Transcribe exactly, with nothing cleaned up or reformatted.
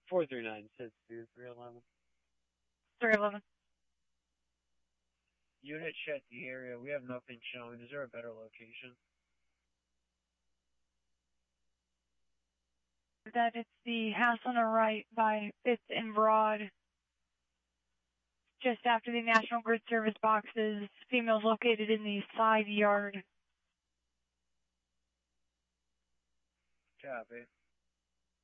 four three nine six two three eleven. three eleven. Unit check the area. We have nothing showing. Is there a better location? That it's the house on the right by Fifth and Broad, just after the National Grid Service boxes. Females located in the side yard. Copy.